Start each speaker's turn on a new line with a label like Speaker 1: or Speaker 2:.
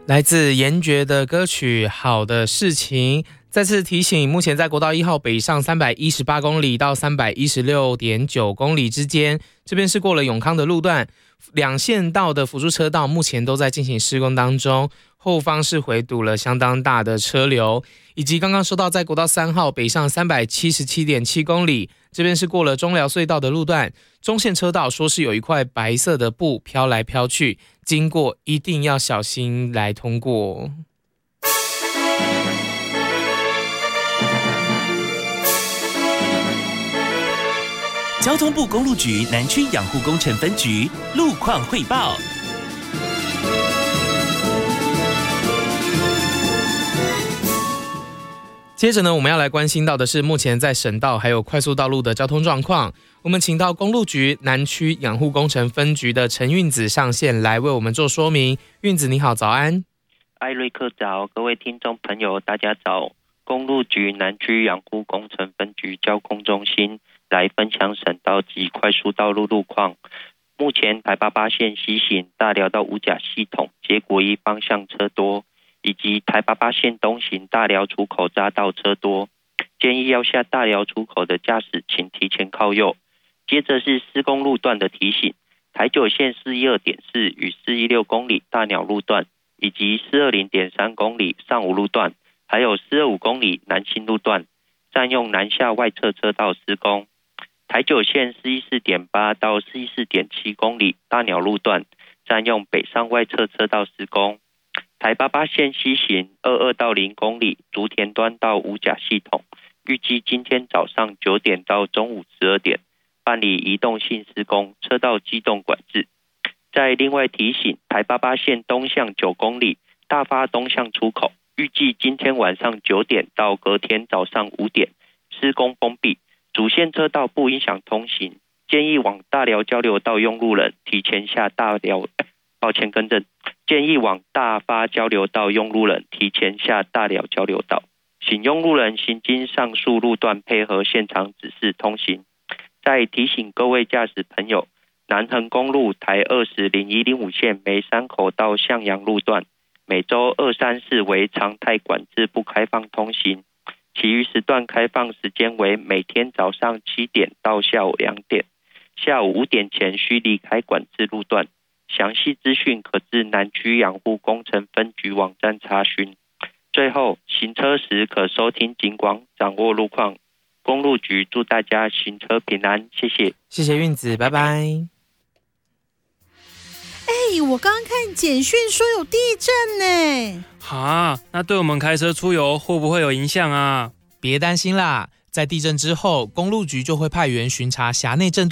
Speaker 1: 来自严爵的歌曲《好的事情》，再次提醒，目前在国道1号北上318公里到316.9公里之间，这边是过了永康的路段，两线道的辅助车道目前都在进行施工当中，后方是回堵了相当大的车流，以及刚刚说到在国道3号北上377.7公里，这边是过了中寮隧道的路段，中线车道说是有一块白色的布飘来飘去，经过一定要小心来通过。
Speaker 2: 交通部公路局南区养护工程分局路况汇报。
Speaker 1: 接着呢，我们要来关心到的是目前在省道还有快速道路的交通状况。我们请到公路局南区养护工程分局的陈运子上线来为我们做说明。运子你好，早安。
Speaker 3: 艾瑞克早，各位听众朋友大家早。公路局南区养护工程分局交通中心来分享省道及快速道路路况。目前台88线西行大寮到五甲系统结果一方向车多，以及台88线东行大寮出口匝道车多，建议要下大寮出口的驾驶请提前靠右。接着是施工路段的提醒，台9线412.4与416公里大鸟路段，以及420.3公里上武路段，还有425公里南新路段，占用南下外侧车道施工。台9线414.8到414.7公里大鸟路段，占用北上外侧车道施工。台88线西行22到0公里竹田端到五甲系统，预计今天早上9点到中午12点办理移动性施工，车道机动管制。再另外提醒，台88线东向9公里大发东向出口，预计今天晚上9点到隔天早上5点施工封闭，主线车道不影响通行，建议往大寮交流道用路人提前下建议往大发交流道用路人提前下大寮交流道，请用路人行经上述路段配合现场指示通行。再提醒各位驾驶朋友，南横公路台20、0105线梅山口到向阳路段，每周2、3、4为常态管制不开放通行，其余时段开放时间为每天早上7点到下午2点，下午5点前需离开管制路段。详细资讯可至南区养护工程分局网站查询。最后，行车时可收听警广，掌握路况。公路局祝大家行车平安，谢谢。
Speaker 1: 谢谢运子，拜拜。
Speaker 4: 我刚刚看简讯说有地震呢。
Speaker 5: 那对我们开车出游会不会有影响啊？
Speaker 1: 别担心啦，在地震之后，公路局就会派员巡查辖内震度